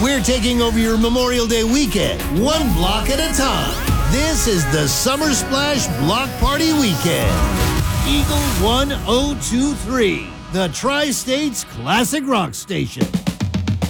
We're taking over your Memorial Day weekend, one block at a time. This is the Summer Splash Block Party Weekend. Eagle 1023, the Tri-States Classic Rock Station.